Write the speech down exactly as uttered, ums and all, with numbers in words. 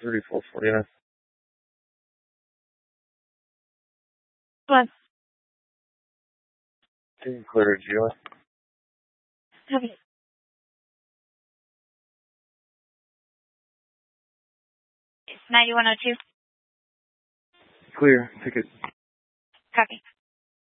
thirty-four forty-nine. What? Taking clear to G O. Okay. It's ninety-one oh two. Clear. Ticket. Copy.